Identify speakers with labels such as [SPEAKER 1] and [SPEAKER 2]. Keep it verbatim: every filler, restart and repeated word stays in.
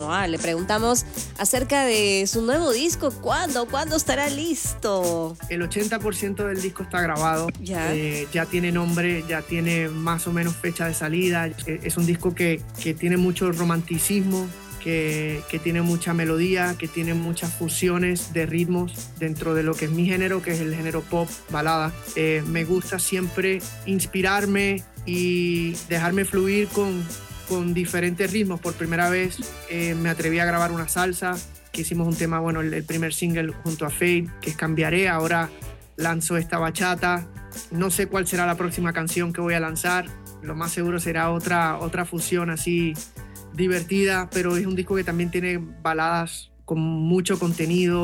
[SPEAKER 1] Noah. Le preguntamos acerca de su nuevo disco. ¿Cuándo? ¿Cuándo estará listo?
[SPEAKER 2] El ochenta por ciento del disco está grabado.
[SPEAKER 1] Ya.
[SPEAKER 2] Eh, ya tiene nombre, ya tiene más o menos fecha de salida. Eh, es un disco que, que tiene mucho romanticismo, que, que tiene mucha melodía, que tiene muchas fusiones de ritmos dentro de lo que es mi género, que es el género pop, balada. Eh, me gusta siempre inspirarme y dejarme fluir con, con diferentes ritmos. Por primera vez eh, me atreví a grabar una salsa, que hicimos un tema, bueno, el, el primer single junto a Fade, que es Cambiaré. Ahora lanzo esta bachata. No sé cuál será la próxima canción que voy a lanzar. Lo más seguro será otra, otra fusión así divertida, pero es un disco que también tiene baladas con mucho contenido.